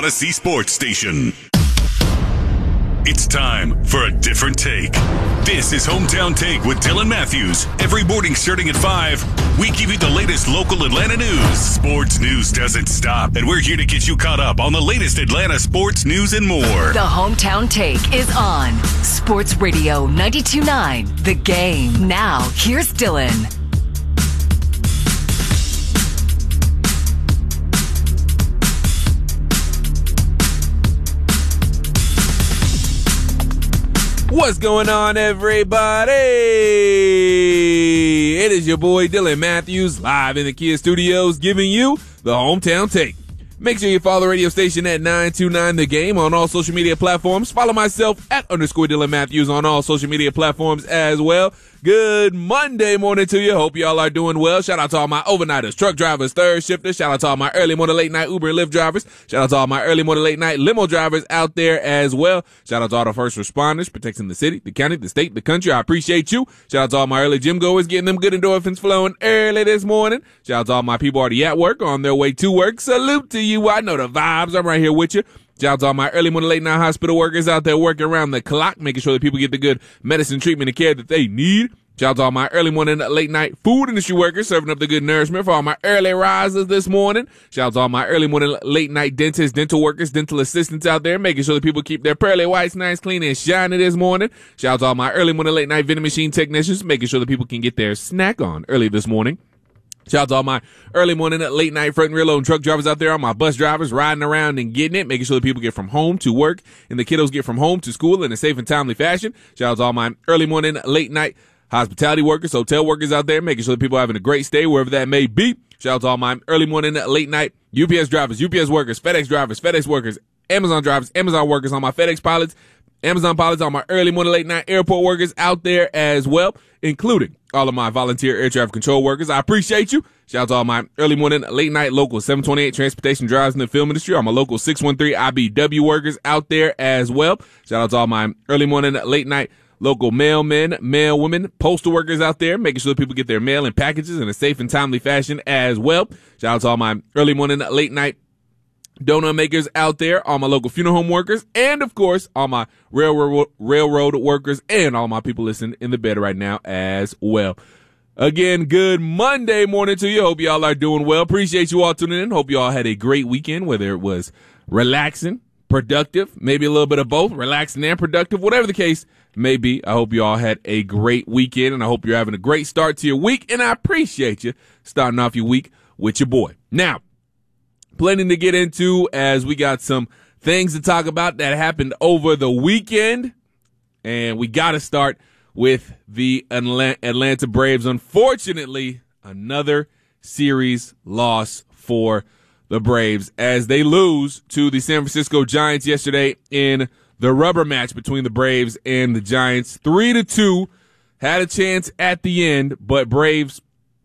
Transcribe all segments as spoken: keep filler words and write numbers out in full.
Odyssey Sports Station. It's time for a different take. This is Hometown Take with Dylan Matthews. Every morning starting at five, we give you the latest local Atlanta news. Sports news doesn't stop, and we're here to get you caught up on the latest Atlanta sports news and more. The Hometown Take is on Sports Radio ninety-two point nine, The Game. Now, here's Dylan. What's going on, everybody? It is your boy Dylan Matthews live in the Kia Studios giving you the Hometown Take. Make sure you follow the radio station at nine two nine The Game on all social media platforms. Follow myself at underscore Dylan Matthews on all social media platforms as well. Good Monday morning to you. Hope y'all are doing well. Shout out to all my overnighters, truck drivers, third shifters. Shout out to all my early morning, late night Uber and Lyft drivers. Shout out to all my early morning, late night limo drivers out there as well. Shout out to all the first responders protecting the city, the county, the state, the country. I appreciate you. Shout out to all my early gym goers getting them good endorphins flowing early this morning. Shout out to all my people already at work on their way to work. Salute to you. I know the vibes. I'm right here with you. Shout out to all my early morning, late night hospital workers out there working around the clock, making sure that people get the good medicine, treatment, and care that they need. Shout out to all my early morning, late night food industry workers serving up the good nourishment for all my early risers this morning. Shout out to all my early morning, late night dentists, dental workers, dental assistants out there making sure that people keep their pearly whites nice, clean, and shiny this morning. Shout out to all my early morning, late night vending machine technicians making sure that people can get their snack on early this morning. Shout out to all my early morning, late night front and rear load truck drivers out there, all my bus drivers riding around and getting it, making sure that people get from home to work and the kiddos get from home to school in a safe and timely fashion. Shout out to all my early morning, late night hospitality workers, hotel workers out there, making sure that people are having a great stay wherever that may be. Shout out to all my early morning, late night U P S drivers, U P S workers, FedEx drivers, FedEx workers, Amazon drivers, Amazon workers, all my FedEx pilots, Amazon pilots, all my early morning, late night airport workers out there as well, including all of my volunteer air traffic control workers. I appreciate you. Shout out to all my early morning, late night local seven twenty-eight transportation drivers in the film industry, all my local six one three I B W workers out there as well. Shout out to all my early morning, late night local mailmen, mailwomen, postal workers out there, making sure that people get their mail and packages in a safe and timely fashion as well. Shout out to all my early morning, late night donut makers out there, all my local funeral home workers, and of course, all my railroad railroad workers and all my people listening in the bed right now as well. Again, good Monday morning to you. Hope y'all are doing well. Appreciate you all tuning in. Hope you all had a great weekend, whether it was relaxing, productive, maybe a little bit of both, relaxing and productive, whatever the case may be. I hope you all had a great weekend, and I hope you're having a great start to your week, and I appreciate you starting off your week with your boy. Now, plenty to get into as we got some things to talk about that happened over the weekend, and we got to start with the Atlanta Braves. Unfortunately, another series loss for the Braves as they lose to the San Francisco Giants yesterday in the rubber match between the Braves and the Giants. Three to two, had a chance at the end, but Braves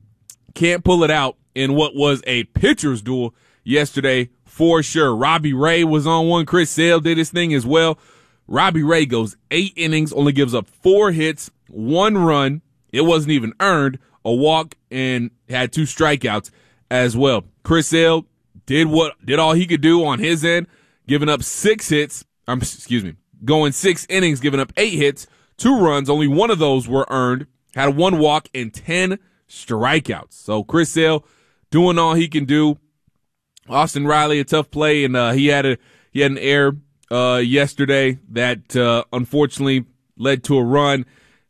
can't pull it out in what was a pitcher's duel yesterday for sure. Robbie Ray was on one. Chris Sale did his thing as well. Robbie Ray goes eight innings, only gives up four hits, one run. It wasn't even earned, a walk, and had two strikeouts as well. Chris Sale did what did all he could do on his end, giving up six hits. Um, excuse me, going six innings, giving up eight hits, two runs. Only one of those were earned. Had one walk and ten strikeouts. So Chris Sale doing all he can do. Austin Riley, a tough play, and uh, he had a he had an error uh, yesterday that uh, unfortunately led to a run,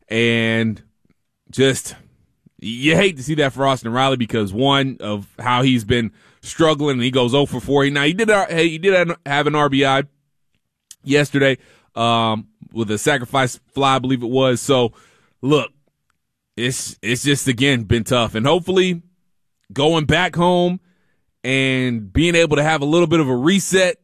and just you hate to see that for Austin Riley because one of how he's been struggling, and he goes oh for four. Now he did hey he did have an R B I yesterday um, with a sacrifice fly, I believe it was. So look, it's it's just again been tough, and hopefully going back home and being able to have a little bit of a reset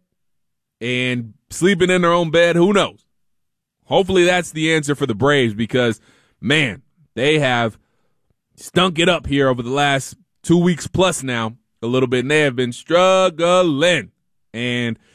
and sleeping in their own bed, who knows? Hopefully that's the answer for the Braves because, man, they have stunk it up here over the last two weeks plus now a little bit, and they have been struggling. And